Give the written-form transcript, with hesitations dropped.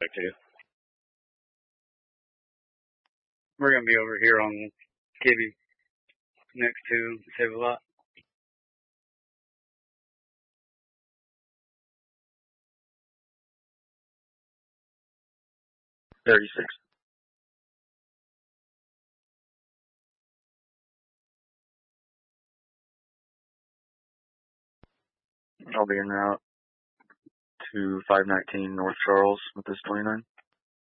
Back to you. We're going to be over here on Kibby next to Save a Lot. $36. I'll be en route to 519 North Charles with this 29.